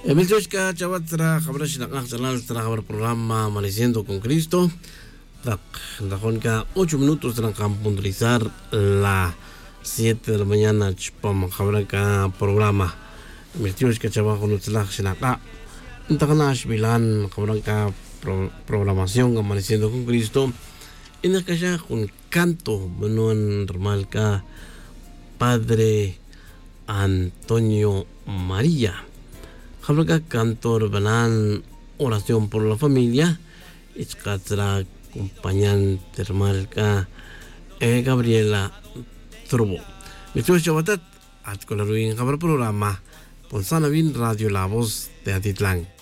Emilioshka Chavatra, Jabrash Nakal, trabajar programa Amaneciendo con Cristo. Rajonka, 8 minutos para puntualizar las 7 de la mañana. Chpam, Jabraka programa. Emilioshka Chavajo Nutzlach Shinaka. Intaganash Milan, Jabraka programación Amaneciendo con Cristo. En el calle un canto, manual normal ka Padre Antonio María. Jabraga cantor banan oración por la familia. Iskatra acompañante normal ka Gabriela Trubo. Me estoy chabatat at con la ruin programa. Ponsana bin Radio La Voz de Atitlán.